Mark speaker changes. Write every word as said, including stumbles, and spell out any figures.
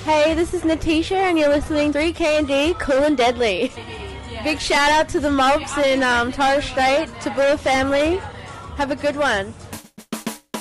Speaker 1: Hey, this is Natisha, and you're listening to three K and D, Cool and Deadly. Yeah. Big shout out to the mobs in um, Torres Strait, Tabula family. Have a good one.